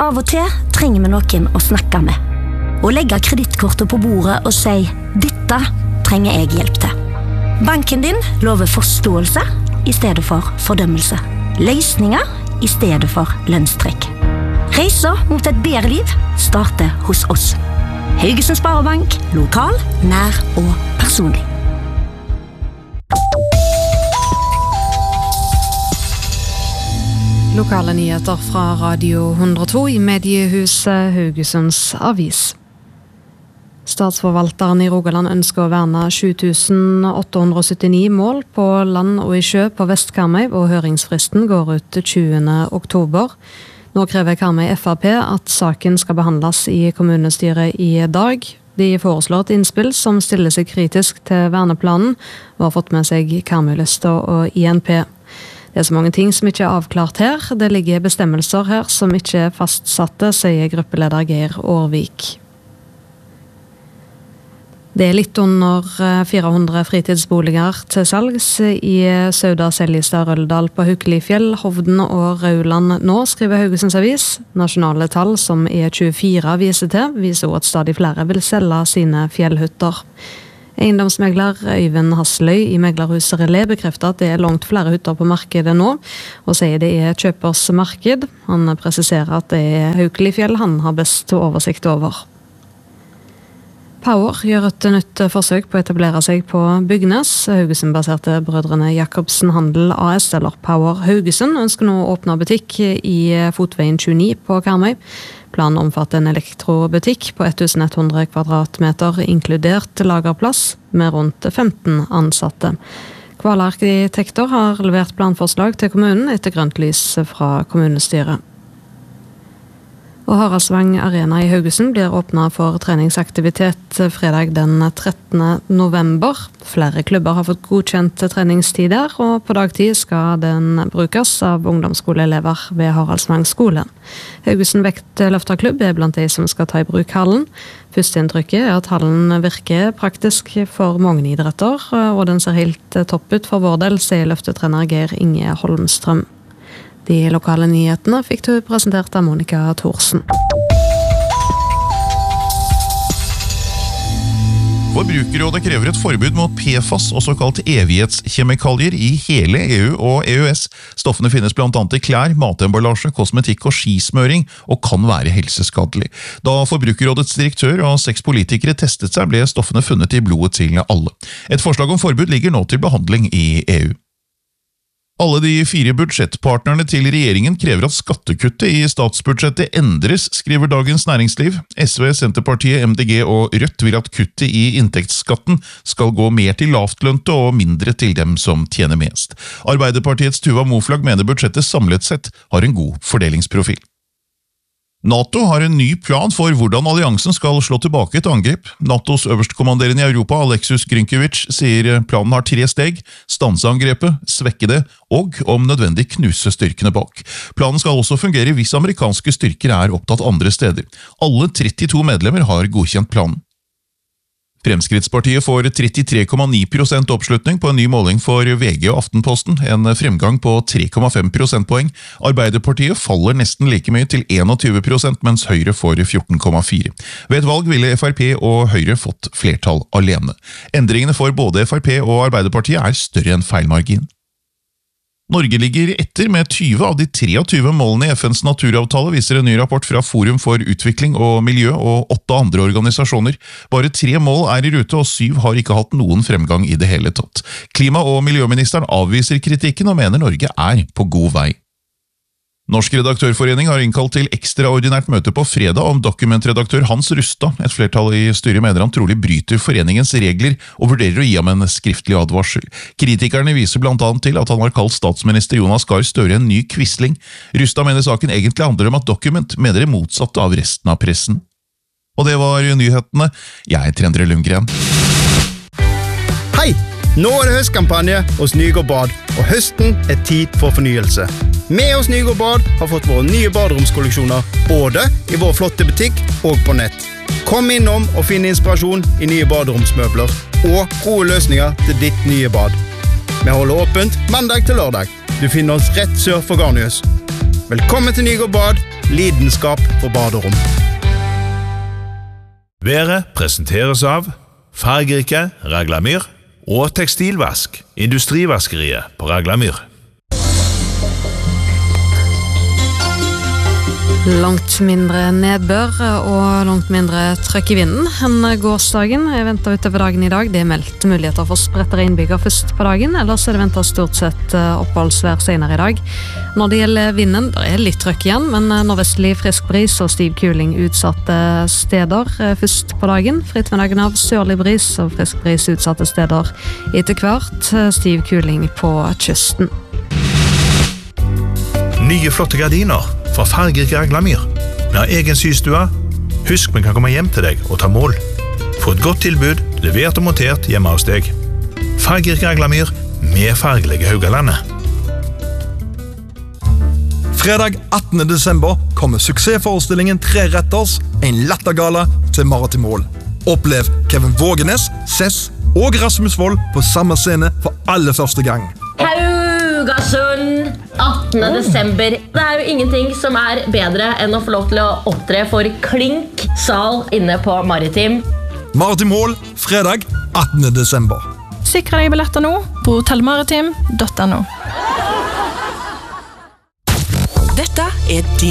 Av og til trenger vi noen å snakke med. Og legge kredittkortet på bordet og si, dette trenger jeg hjelp til. Banken din lover forståelse I stedet for fordømmelse. Løsninger I stedet for lønnstrekk. Reisa mot et bedre liv starter hos oss. Haugesund Sparebank, lokal, nær og personlig. Lokale nyheter fra Radio 102 I mediehuset Haugesunds Avis. Statsforvalteren I Rogaland ønsker å verne 7879 mål på land og I sjø på Vestkarmøy, og høringsfristen går ut 20. oktober. Nå krever Karmøy FrP at saken skal behandles I kommunestyret I dag. De foreslår et innspill som stiller seg kritisk til verneplanen, og har fått med seg Karmøy-lista og INP. Det så mange ting som ikke avklart her. Det ligger bestemmelser her som ikke fastsatte, sier gruppeleder Geir Årvik. Det litt under 400 fritidsboliger til salgs I Sauda, Seljestad, Røldal på Haukelifjell, Hovden og Rauland nå, skriver Haugesunds Avis. Nasjonale tall som E24 viser at stadig flere vil selge sine fjellhytter. Eiendomsmegler Øyvind Hasseløy I meglerhuset Relé bekrefter at det langt flere hytter på markedet nå, og sier det kjøpers marked. Han presiserer at det Haukelifjell han har best oversikt over. Power gjør et nytt forsøk på å etablere seg på Bygnes. Haugesund-baserte brødrene Jacobsen Handel AS, eller Power Haugesund, ønsker nå å åpne butikk I Fotveien 29 på Karmøy. Planen omfatter en elektrobutikk på 1100 kvadratmeter, inkludert lagerplass, med rundt 15 ansatte. Kvala Arkitekter har levert planforslag til kommunen etter grønt lys fra kommunestyret. Og Haraldsvang Arena I Haugesund blir åpnet for treningsaktivitet fredag den 13. november. Flere klubber har fått godkjent treningstider, og på dagtid skal den brukes av ungdomsskoleelever ved Haraldsvang skole. Haugesund Vektløfterklubb blant de som skal ta I bruk hallen. Førsteinntrykket at hallen virker praktisk for mange idretter, og den ser helt topp ut for vår del, sier løftetrener Geir Inge Holmstrøm. De lokale nyhetene fikk du presentert av Monica Thorsen. Forbrukerrådet krever et forbud mot PFAS og såkalt evighetskjemikalier I hele EU og EØS. Stoffene finnes blant annet I klær, matemballasje, kosmetikk og skismøring, og kan være helseskadelig. Da Forbrukerrådets direktør og 6 politikere testet seg, ble stoffene funnet I blodet til alle. Et forslag om forbud ligger nå til behandling I EU. Alle de 4 budsjettpartnerne til regjeringen krever at skattekuttet I statsbudsjettet endres, skriver Dagens Næringsliv. SV, Senterpartiet, MDG og Rødt vil at kuttet I inntektsskatten skal gå mer til lavtlønte og mindre til dem som tjener mest. Arbeiderpartiets Tuva Moflag mener budsjettet samlet sett har en god fordelingsprofil. NATO har en ny plan for hvordan alliansen skal slå tilbake et angrep. NATOs øverstkommanderende I Europa, Alexus Grynkevich, sier planen har 3 steg: stanse angrepet, svekke det, og om nødvendig knuse styrkene bak. Planen skal også fungere hvis amerikanske styrker opptatt andre steder. Alle 32 medlemmer har godkjent planen. Fremskrittspartiet får 33,9% oppslutning på en ny måling for VG og Aftenposten, en fremgang på 3,5 prosentpoeng. Arbeiderpartiet faller nesten like mye til 21%, mens Høyre får 14,4%. Ved et valg ville FrP og Høyre fått flertall alene. Endringene for både FrP og Arbeiderpartiet større enn feilmargin. Norge ligger etter med 20 av de 23 målene I FNs naturavtale, viser en ny rapport fra Forum for utvikling og miljø og 8 andre organisasjoner. Bare 3 mål I rute, og 7 har ikke hatt noen fremgang I det hele tatt. Klima- og miljøministeren avviser kritikken og mener Norge på god vei. Norsk redaktørforening har innkalt til ekstraordinært møte på fredag om dokumentredaktør Hans Rustad. Et flertall I styret mener han trolig bryter foreningens regler og vurderer å gi ham en skriftlig advarsel. Kritikerne viser blant annet til at han har kalt statsminister Jonas Gahr Støre en ny quisling. Rustad mener saken egentlig handler om at Dokument mener det motsatte av resten av pressen. Og det var nyhetene. Jeg Endre Lundgren. Hei! Nå det høstkampanje hos Nygård Bad, og høsten tid for fornyelse. Vi hos Nygård Bad har fått våre nye baderomskolleksjoner, både I vår flotte butikk og på nett. Kom innom og finn inspirasjon I nye baderomsmøbler, og gode løsninger til ditt nye bad. Vi holder åpent mandag til lørdag. Du finner oss rett sør for Garnius. Velkommen til Nygård Bad, lidenskap for baderom. Været presenteres av fargerike Raglamyr og tekstilvask, industrivaskeriet på Raglamyr. Langt mindre nedbør og langt mindre trøkk i vinden enn gårsdagen. Jeg venter utover dagen i dag. Det meldt muligheter for spredte regnbyger først på dagen, ellers det ventet stort sett oppholdsvær senere i dag. Når det gjelder vinden, det litt trøkk igjen, men nordvestlig frisk bris og stiv kuling utsatte steder først på dagen. Fritt med dagen av sørlig bris og frisk bris utsatte steder etter hvert. Stiv kuling på kysten. Nye flotte gardiner fra fargerike Raglamyr. Vi har egen systue. Husk vi kan komme hjem til deg og ta mål. Få et godt tilbud, levert og montert hjemme hos deg. Fargerike Raglamyr med fargelige Haugalandet. Fredag 18. desember kommer suksessforestillingen 3 retters, en lattergala til Maritim Mål. Opplev Kevin Vågenes, Cess og Rasmus Wold på samme scene for aller første gang. Haugasund, 18. desember. Det jo ingenting som bedre enn å få lov til å opptre for Klink sal inne på Maritim. Maritim Mål, fredag 18. desember. Sikre deg billetter nå på hotellmaritim.no. Dette din